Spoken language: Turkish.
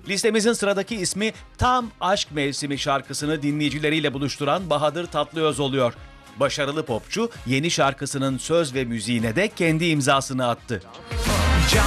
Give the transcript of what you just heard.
Listemizin sıradaki ismi Tam Aşk Mevsimi şarkısını dinleyicileriyle buluşturan Bahadır Tatlıöz oluyor. Başarılı popçu yeni şarkısının söz ve müziğine de kendi imzasını attı. Can